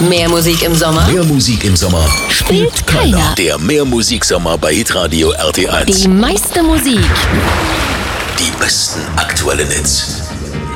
Mehr Musik im Sommer Mehr Musik im Sommer spielt keiner. Der Mehrmusiksommer bei Hitradio RT1. Die meiste Musik Die besten aktuellen Hits.